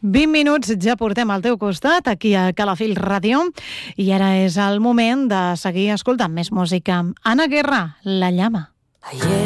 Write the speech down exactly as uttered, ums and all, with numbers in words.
vint minuts ja portem al teu costat, aquí a Calafell Ràdio, i ara és el moment de seguir escoltant més música. Anna Guerra, La llama.